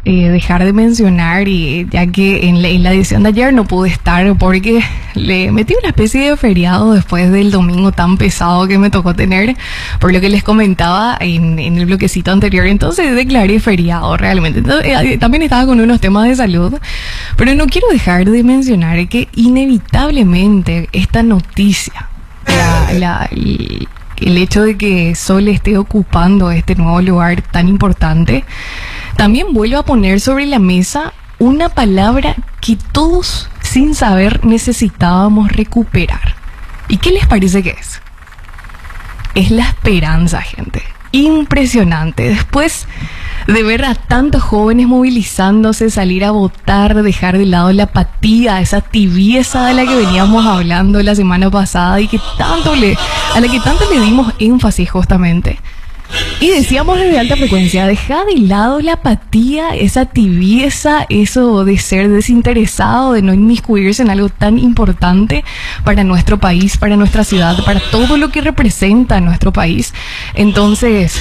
dejar de mencionar, y ya que en la edición de ayer no pude estar porque le metí una especie de feriado después del domingo tan pesado que me tocó tener, por lo que les comentaba en el bloquecito anterior. Entonces declaré feriado realmente. Entonces, también estaba con unos temas de salud, pero no quiero dejar de mencionar que inevitablemente esta noticia, el hecho de que Sol esté ocupando este nuevo lugar tan importante, también vuelve a poner sobre la mesa una palabra que todos, sin saber, necesitábamos recuperar. ¿Y qué les parece que es? Es la esperanza, gente. Impresionante. Después de ver a tantos jóvenes movilizándose, salir a votar, dejar de lado la apatía, esa tibieza de la que veníamos hablando la semana pasada y a la que tanto le dimos énfasis justamente. Y decíamos desde Alta Frecuencia, deja de lado la apatía, esa tibieza, eso de ser desinteresado, de no inmiscuirse en algo tan importante para nuestro país, para nuestra ciudad, para todo lo que representa nuestro país. Entonces,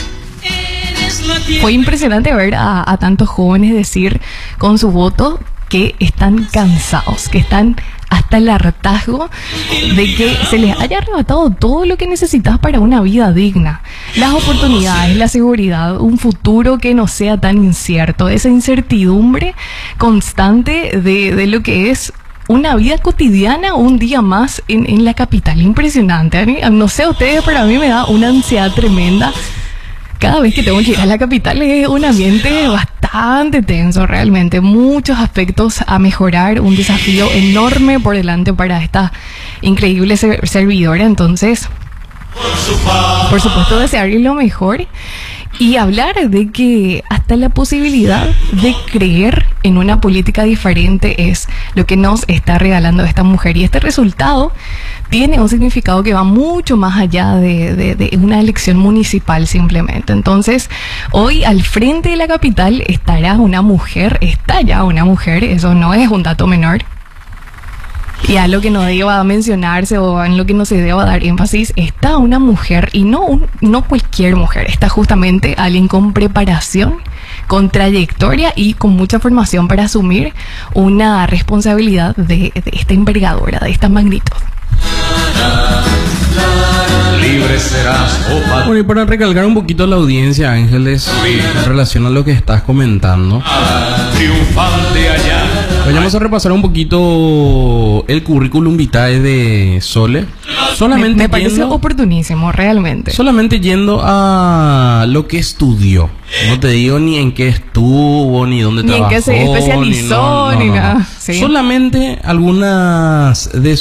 fue impresionante ver a tantos jóvenes decir con su voto que están cansados, que están hasta el hartazgo de que se les haya arrebatado todo lo que necesitas para una vida digna, las oportunidades, la seguridad, un futuro que no sea tan incierto, esa incertidumbre constante de lo que es una vida cotidiana, un día más en la capital. Impresionante. A mí, no sé a ustedes, pero a mí me da una ansiedad tremenda. Cada vez que tengo que ir a la capital es un ambiente bastante tenso, realmente. Muchos aspectos a mejorar, un desafío enorme por delante para esta increíble servidora. Entonces, por supuesto, desearle lo mejor y hablar de que hasta la posibilidad de creer en una política diferente es lo que nos está regalando esta mujer. Y este resultado tiene un significado que va mucho más allá de una elección municipal simplemente. Entonces, hoy al frente de la capital está ya una mujer, eso no es un dato menor. Y a lo que no deba mencionarse o en lo que no se deba dar énfasis, está una mujer, y no cualquier mujer, está justamente alguien con preparación, con trayectoria y con mucha formación para asumir una responsabilidad de esta envergadura, de esta magnitud. Libre serás, Bueno, y para recalcar un poquito a la audiencia, Ángeles, en relación a lo que estás comentando, triunfante allá. vayamos a repasar un poquito el currículum vitae de Sole. Solamente Me parece oportunísimo, realmente. Solamente yendo a lo que estudió. No te digo ni en qué estuvo, ni dónde ni trabajó, en qué se especializó, ni nada. Sí. Solamente algunos de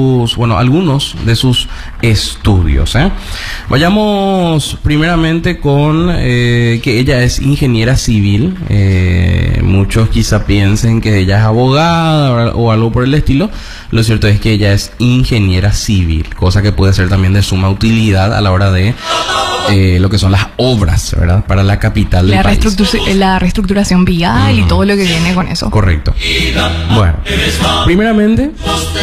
sus estudios. Vayamos primeramente con que ella es ingeniera civil. Muchos quizá piensen que ella es abogada o algo por el estilo. Lo cierto es que ella es ingeniera civil, cosa que puede ser también de suma utilidad a la hora de lo que son las obras, ¿verdad? Para la capital del país. La reestructuración vial y todo lo que viene con eso. Correcto. Bueno, primeramente,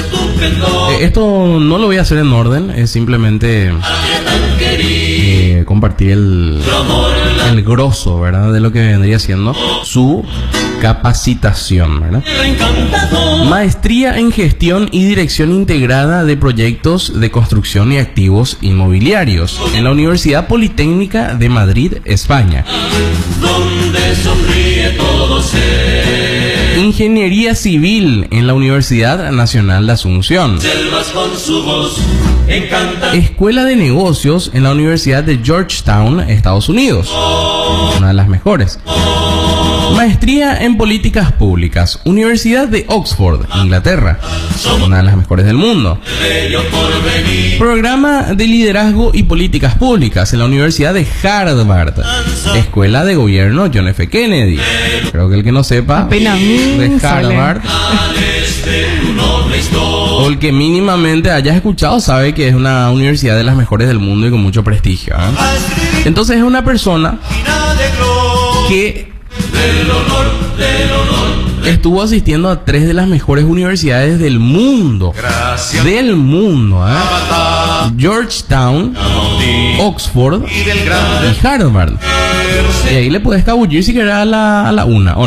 esto no lo voy a hacer en orden, es simplemente compartir el grosso, ¿verdad? De lo que vendría siendo su capacitación, ¿verdad? Maestría en gestión y dirección integrada de proyectos de construcción y activos inmobiliarios en la Universidad Politécnica de Madrid, España. Donde sonríe todo ser. Ingeniería civil en la Universidad Nacional de Asunción. Selvas con su voz encanta. Escuela de negocios en la Universidad de Georgetown, Estados Unidos. Una de las mejores. Maestría en políticas públicas, Universidad de Oxford, Inglaterra, una de las mejores del mundo. Programa de liderazgo y políticas públicas en la Universidad de Harvard, Escuela de Gobierno John F. Kennedy. Creo que el que no sepa de Harvard o el que mínimamente haya escuchado sabe que es una universidad de las mejores del mundo y con mucho prestigio. Entonces es una persona que estuvo asistiendo a 3 de las mejores universidades del mundo. Del mundo, Georgetown, Oxford y Harvard. Y ahí le puedes escabullir si querés a la una.